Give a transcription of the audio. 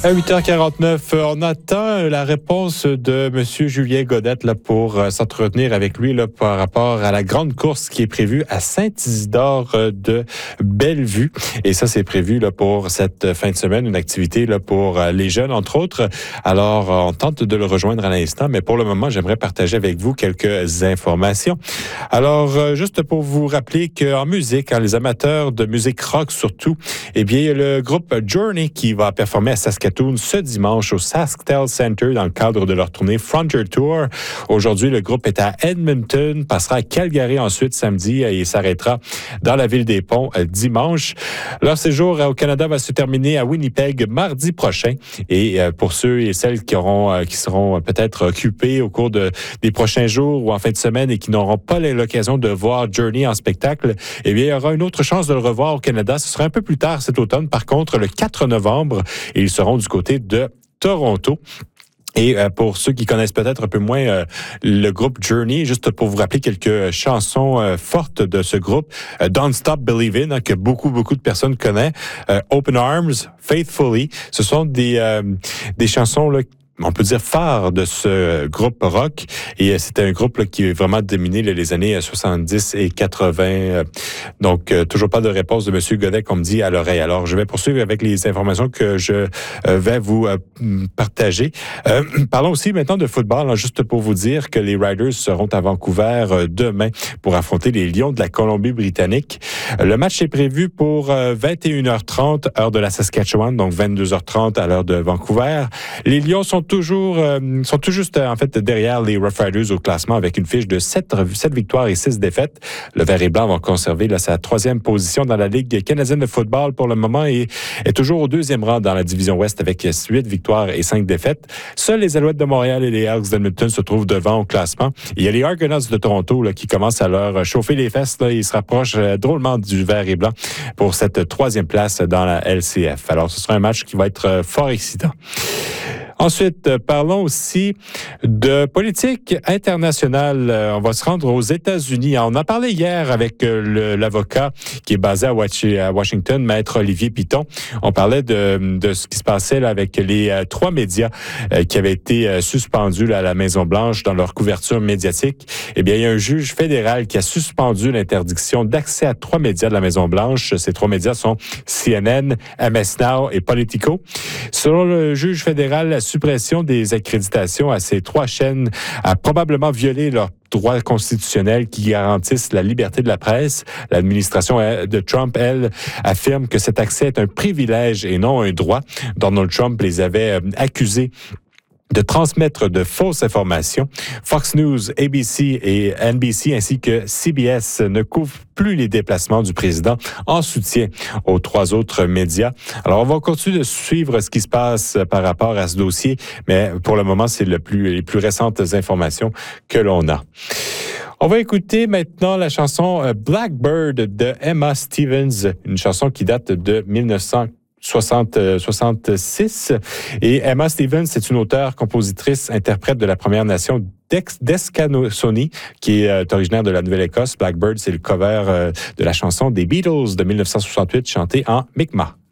À 8h49, on attend la réponse de M. Julien Godette là, pour s'entretenir avec lui là, par rapport à la grande course qui est prévue à Saint-Isidore de Bellevue. Et ça, c'est prévu là, pour cette fin de semaine, une activité là, pour les jeunes, entre autres. Alors, on tente de le rejoindre à l'instant, mais pour le moment, j'aimerais partager avec vous quelques informations. Alors, juste pour vous rappeler qu'en musique, les amateurs de musique rock surtout, eh bien, il y a le groupe Journey qui va performer à Saskatoon ce dimanche au SaskTel Center dans le cadre de leur tournée Frontier Tour. Aujourd'hui, le groupe est à Edmonton, passera à Calgary ensuite samedi et s'arrêtera dans la ville des Ponts dimanche. Leur séjour au Canada va se terminer à Winnipeg mardi prochain. Et pour ceux et celles qui seront peut-être occupés au cours des prochains jours ou en fin de semaine et qui n'auront pas l'occasion de voir Journey en spectacle, eh bien, il y aura une autre chance de le revoir au Canada. Ce sera un peu plus tard cet automne. Par contre, le 4 novembre, et ils seront du côté de Toronto. Et pour ceux qui connaissent peut-être un peu moins le groupe Journey, juste pour vous rappeler quelques chansons fortes de ce groupe, Don't Stop Believin', que beaucoup de personnes connaissent, Open Arms, Faithfully, ce sont des chansons là, on peut dire phare de ce groupe rock. Et c'était un groupe là, qui a vraiment dominé les années 70 et 80. Donc, toujours pas de réponse de M. Godet qu'on me dit à l'oreille. Alors, je vais poursuivre avec les informations que je vais vous partager. Parlons aussi maintenant de football, hein, juste pour vous dire que les Riders seront à Vancouver demain pour affronter les Lions de la Colombie-Britannique. Le match est prévu pour 21h30, heure de la Saskatchewan, donc 22h30 à l'heure de Vancouver. Les Lions sont tout juste en fait derrière les Rough Riders au classement avec une fiche de 7 victoires et 6 défaites. Le vert et blanc va conserver là, sa troisième position dans la Ligue canadienne de football pour le moment et est toujours au deuxième rang dans la division Ouest avec 8 victoires et 5 défaites. Seuls les Alouettes de Montréal et les Elks d'Edmonton se trouvent devant au classement. Il y a les Argonauts de Toronto là, qui commencent à leur chauffer les fesses. Là, ils se rapprochent drôlement du vert et blanc pour cette troisième place dans la LCF. Alors, ce sera un match qui va être fort excitant. Ensuite, parlons aussi de politique internationale. On va se rendre aux États-Unis. On en parlait hier avec l'avocat qui est basé à Washington, Maître Olivier Piton. On parlait de ce qui se passait là, avec les 3 médias qui avaient été suspendus là, à la Maison-Blanche dans leur couverture médiatique. Eh bien, il y a un juge fédéral qui a suspendu l'interdiction d'accès à 3 médias de la Maison-Blanche. Ces 3 médias sont CNN, MS Now et Politico. Selon le juge fédéral, la suppression des accréditations à ces 3 chaînes a probablement violé leurs droits constitutionnels qui garantissent la liberté de la presse. L'administration de Trump, elle, affirme que cet accès est un privilège et non un droit. Donald Trump les avait accusés de transmettre de fausses informations. Fox News, ABC et NBC ainsi que CBS ne couvrent plus les déplacements du président en soutien aux 3 autres médias. Alors, on va continuer de suivre ce qui se passe par rapport à ce dossier, mais pour le moment, c'est les plus récentes informations que l'on a. On va écouter maintenant la chanson Blackbird de Emma Stevens, une chanson qui date de 1966. Et Emma Stevens, c'est une auteure, compositrice, interprète de la Première Nation d'Escanossoni, qui est originaire de la Nouvelle-Écosse. Blackbird, c'est le cover de la chanson des Beatles de 1968, chantée en Mi'kmaq.